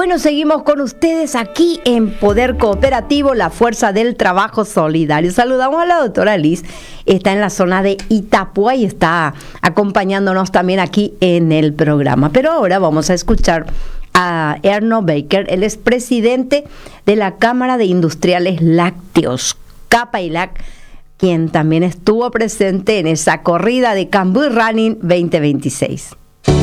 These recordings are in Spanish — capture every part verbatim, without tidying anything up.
Bueno, seguimos con ustedes aquí en Poder Cooperativo, la fuerza del trabajo solidario. Saludamos a la doctora Liz, está en la zona de Itapúa y está acompañándonos también aquí en el programa. Pero ahora vamos a escuchar a Erno Baker, él es presidente de la Cámara de Industriales Lácteos, CAPAILAC, quien también estuvo presente en esa corrida de Cambuy Running veinte veintiséis.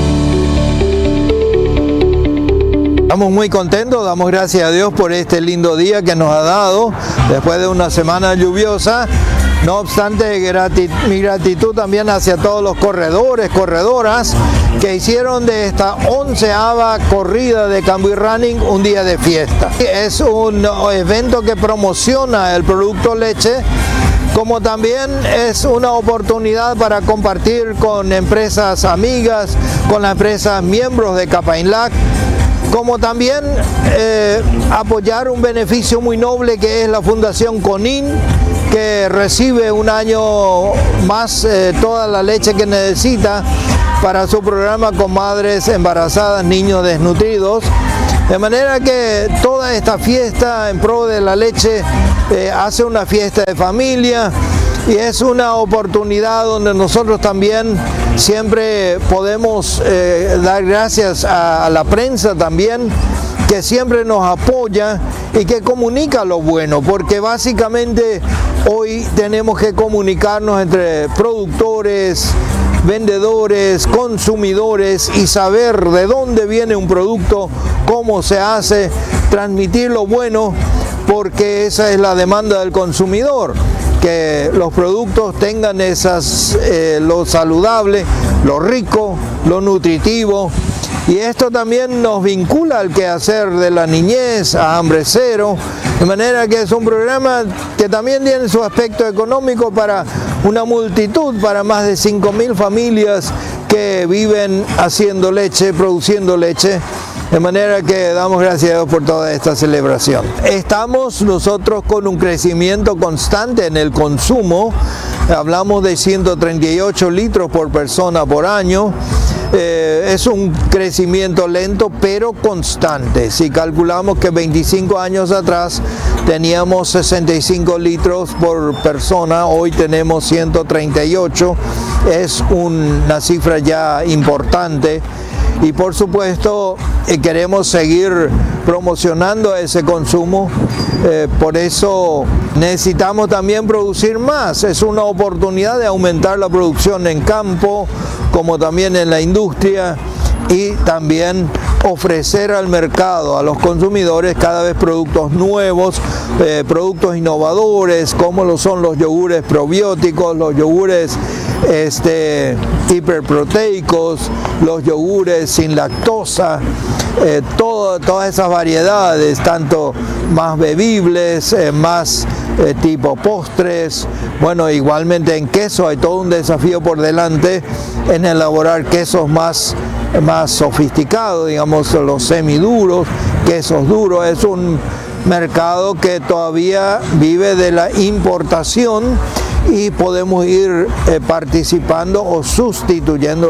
Estamos muy contentos, damos gracias a Dios por este lindo día que nos ha dado después de una semana lluviosa. No obstante, gratit- mi gratitud también hacia todos los corredores, corredoras que hicieron de esta onceava corrida de Cambuy Running un día de fiesta. Es un evento que promociona el producto leche, como también es una oportunidad para compartir con empresas amigas, con las empresas miembros de CAPAILAC, como también eh, apoyar un beneficio muy noble que es la Fundación CONIN, que recibe un año más eh, toda la leche que necesita para su programa con madres embarazadas, niños desnutridos. De manera que toda esta fiesta en pro de la leche eh, hace una fiesta de familia y es una oportunidad donde nosotros también siempre podemos eh, dar gracias a, a la prensa también, que siempre nos apoya y que comunica lo bueno, porque básicamente hoy tenemos que comunicarnos entre productores, vendedores, consumidores y saber de dónde viene un producto, cómo se hace, transmitir lo bueno, porque esa es la demanda del consumidor, que los productos tengan esas, eh, lo saludable, lo rico, lo nutritivo. Y esto también nos vincula al quehacer de la niñez, a Hambre Cero, de manera que es un programa que también tiene su aspecto económico para una multitud, para más de cinco mil familias que viven haciendo leche, produciendo leche. De manera que damos gracias a Dios por toda esta celebración. Estamos nosotros con un crecimiento constante en el consumo. Hablamos de ciento treinta y ocho litros por persona por año. Eh, es un crecimiento lento pero constante. Si calculamos que veinticinco años atrás teníamos sesenta y cinco litros por persona, hoy tenemos ciento treinta y ocho. Es un, una cifra ya importante. Y por supuesto eh, queremos seguir promocionando ese consumo, eh, por eso necesitamos también producir más. Es una oportunidad de aumentar la producción en campo, como también en la industria, y también ofrecer al mercado, a los consumidores, cada vez productos nuevos, eh, productos innovadores, como lo son los yogures probióticos, los yogures este, hiperproteicos, los yogures sin lactosa, eh, todo, todas esas variedades, tanto más bebibles, eh, más eh, tipo postres. Bueno, igualmente en queso hay todo un desafío por delante en elaborar quesos más más sofisticados, digamos los semiduros, quesos duros. Es un mercado que todavía vive de la importación y podemos ir eh, participando o sustituyendo